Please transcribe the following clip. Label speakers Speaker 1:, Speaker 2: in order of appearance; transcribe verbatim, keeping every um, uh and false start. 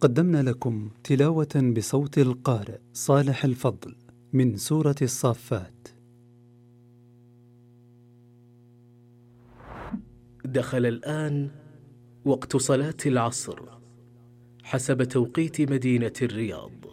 Speaker 1: قدمنا لكم تلاوة بصوت القارئ صالح الفضل من سورة الصافات.
Speaker 2: دخل الآن وقت صلاة العصر حسب توقيت مدينة الرياض.